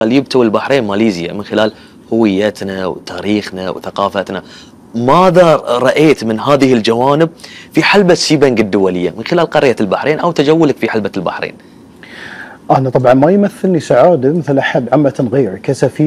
جبت البحرين ماليزيا من خلال هويتنا وتاريخنا وثقافتنا. ماذا رأيت من هذه الجوانب في حلبة سيبنج الدولية من خلال قرية البحرين أو تجولك في حلبة البحرين؟ أنا طبعا ما يمثلني سعادة مثل أحد عامة غيري كسفير